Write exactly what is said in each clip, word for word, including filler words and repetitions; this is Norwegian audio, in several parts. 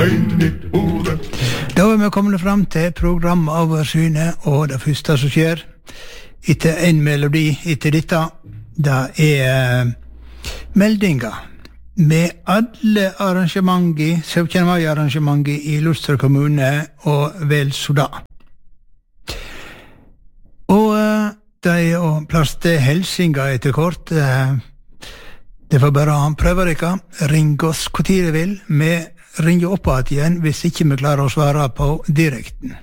Da er vi kommet frem til programoversynet, og det første som skjer etter en melodi etter dette, det er meldinger med alle arrangementer, syttende mai-arrangementer i Luster kommune og vel så da. Og det er jo plass til helsinger etter kort. Det får bare han prøve dere. Ring oss hvor tid dere vil. Vi ringer opp igjen hvis ikke vi klarer å svare på direkten.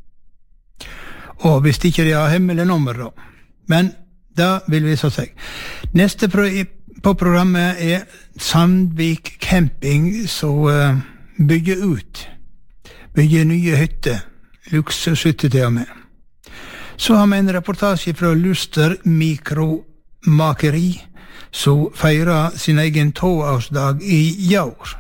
Og hvis ikke de har hemmelig nummer da. Men da vil vi så seg. Neste pro på programmet er Sandvik Camping, som uh, bygger ut. Bygger nye hytter. Luksushytter til og med. Så har vi en reportasje fra Luster Mikromakeri, som feirer sin egen toårsdag i år.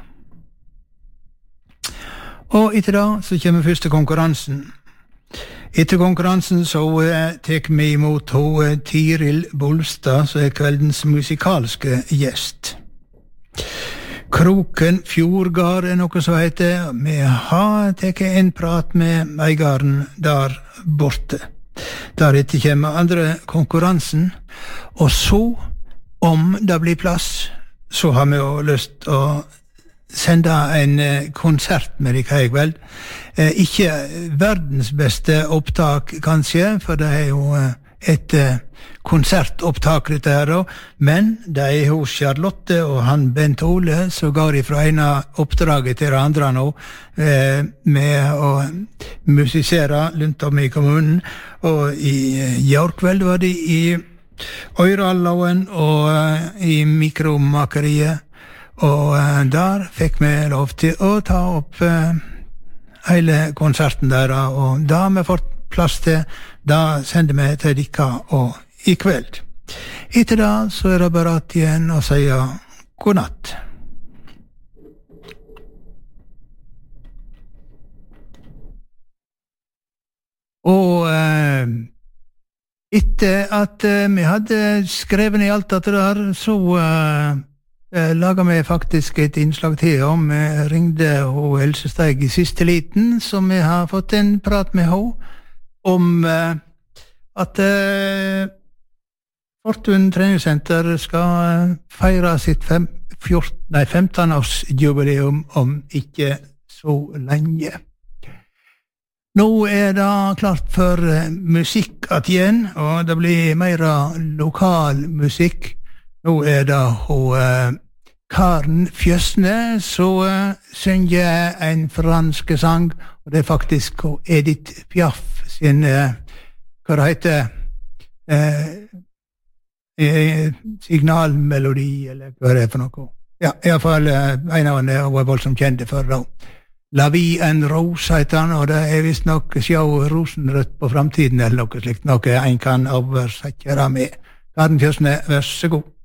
Og etter da så kommer første konkurransen. Etter konkurransen så uh, tek vi imot uh, Tiril Bolstad, som er kveldens musikalske gjest. Kroken Fjordgard er noe som heter. Vi har teket en prat med eigaren der borte. Deretter kommer andre konkurransen, og så, om det blir plass, så har vi jo lyst å sende en konsert med deg i kveld. Eh, ikke verdens beste opptak, kanskje, for det er jo et eh, konsertopptak dette her, men det er hos Charlotte og han Bent Ole, så går de fra ene oppdraget til det andre nå, eh, med å musisere rundt om i kommunen, og i år kveld var de i Øyralloen og eh, i Mikromakeriet, og uh, der fikk vi lov til å ta opp uh, hele konserten der, og da har vi fått plass til, da sender vi til dere og i kveld. Etter da så er det bare at igjen å si god natt. Og uh, etter at uh, vi hadde skrevet i alt dette der, så uh, Eh, laget vi faktisk et innslag til om. Vi ringde ho Else Steig i siste liten, som vi har fått en prat med ho om eh, at eh, Fortun treningssenter skal feire sitt fem, fjorten, nei, femten-årsjubileum om ikke så lenge. Nå er det klart for eh, musikk at igjen, og det blir mer lokal musikk. Nå er det ho, uh, Karen Fjösne som uh, synger en fransk sang, og det er faktisk ho Edith Piaf sin, uh, hva det heter, uh, uh, signalmelodi, eller hva det er for noe. Ja, i hvert fall uh, en av henne var voldsomt kjente for da. La Vie en Rose heter han, og det er vist nok sjå rosenrødt på framtiden, eller noe slikt, noe en kan oversette med. Karen Fjösne, vær så god.